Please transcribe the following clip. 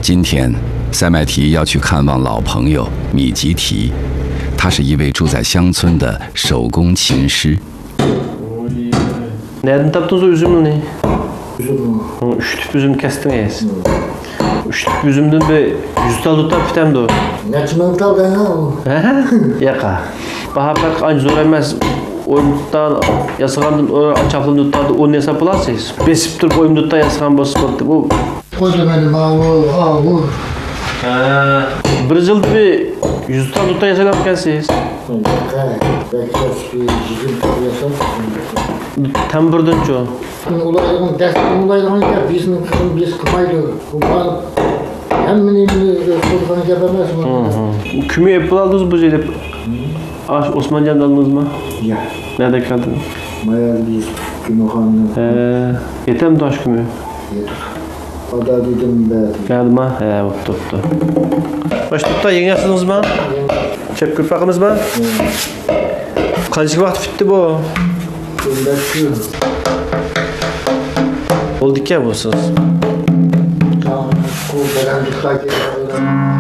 今天，塞麦提要去看望老朋友米吉提，他是一位住在乡村的手工琴师。 Nereden taptınız o üzümünü? Üzüm. Üçlük üzüm kestiniz. Üçlük üzümden bir 100 tal tutar bitemdi o. Neçmen tal ben o. Yaka. Baha pek anca zor emez. Oyunduktan yasağandın açaplığını tutardı. Onu hesap olarsınız. Besip durup oyunduktan yasağan basıp bu. Koydu benim ağır. Bir yıl bir 100 tal tutar yaşayan mısınız? Belki bir 20 tal yaşam. Tam birden çoğu. Ulayların destek ulayların ya bizim kızım biz kımaydı. Bunlar hem benim sorduğunu yapamaz mı? Küme yapıp aldınız bu şeyle. Osman Can'da aldınız mı? Ya. Nerede kaldınız? Mayar biz küme hanım. Yeter mi taş küme? Yeter. O da dedim ben. Geldi mi? Tuttu. Başlıkta yeni yaptınız mı? Çep kırpakınız mı? Kaçık vakit bitti bu? Oldu ki ya bu söz. Tamam, bu beğendik.